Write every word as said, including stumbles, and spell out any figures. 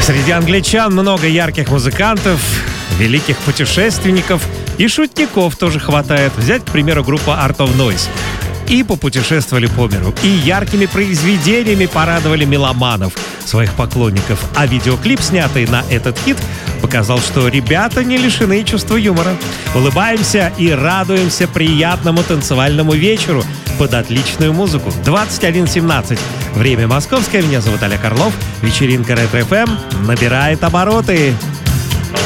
Среди англичан много ярких музыкантов, великих путешественников и шутников тоже хватает. Взять, к примеру, группу Art of Noise. И попутешествовали по миру, и яркими произведениями порадовали меломанов, своих поклонников. А видеоклип, снятый на этот хит, показал, что ребята не лишены чувства юмора. Улыбаемся и радуемся приятному танцевальному вечеру под отличную музыку. двадцать один семнадцать. Время московское. Меня зовут Олег Орлов. Вечеринка Ретро-эф эм набирает обороты.